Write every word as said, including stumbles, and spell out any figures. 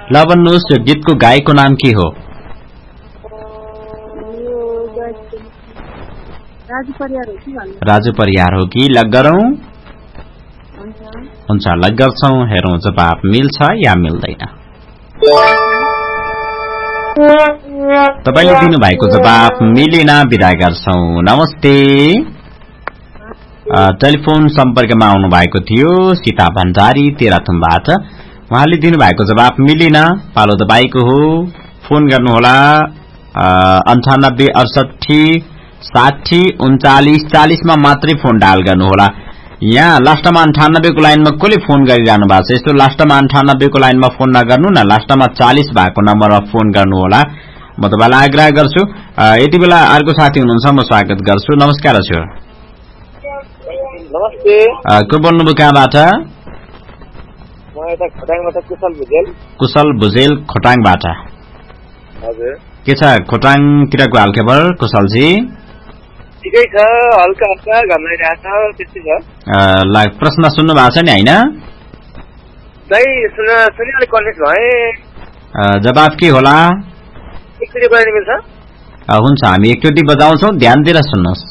ल भन्नुहोस्, यो गीतको गायकको नाम के हो? राजु परियार हो कि? लग गरौं? हुन्छ, लग गर्छौं। हेरौं जवाब मिल्छ या मिल्दैन। तपाईले दिनुभएको जवाब मिलेन, बिदा गर्छौं। नमस्ते। टेलिफोन सम्पर्कमा आउनु भएको थियो सीता भण्डारी तेह्रथुमबाट। उहाँले दिनुभएको जवाब मिलेन। पालो तपाईको हो। फोन गर्नुहोला अन्ठानब्बे अडसठी साठी उन्चालिस चालिसमा मात्रै फोन डायल गर्नुहोला। यहाँ लास्टमा अन्ठानब्बेको लाइनमा कसले फोन गरिरहनु भएको छ? यस्तो लास्टमा अन्ठानब्बेको लाइनमा फोन नगर्नु न, लास्टमा चालिस भएको नम्बरमा फोन गर्नुहोला। म तपाईलाई आग्रह गर्छु। यति बेला अर्को साथी हुनुहुन्छ, म स्वागत गर्छु। नमस्कार हजुर। नमस्ते। को बोल्नुभयो, कहाँबाट? म यता खोटाङबाट कुशल भुजेल। कुशल भुजेल खोटाङबाट। हजुर। के छ खोटाङतिरको हालखबर कुशलजी? ठिकै छ, हल्का हल्का घाम लागिरहेछ, त्यस्तै छ। ल प्रश्न सुन्नु भएको छ नि हैन? सही सुन सुनि अलि कन्फ्युज भए। जवाब के होला? एकचोटि बजाउन मिल्छ? हुन्छ, हामी एकचोटि बजाउँछौं, ध्यान दिएर सुन्नुहोस्।